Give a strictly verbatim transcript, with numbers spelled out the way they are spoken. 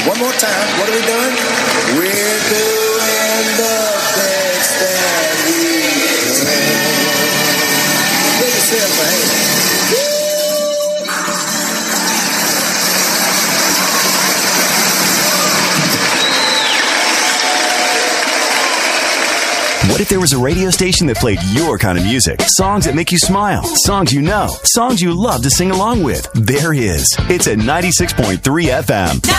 One more time. What are we doing? We're doing the best that we can. Give yourself a hand. What if there was a radio station that played your kind of music? Songs that make you smile. Songs you know. Songs you love to sing along with. There is. It's at ninety-six point three F M.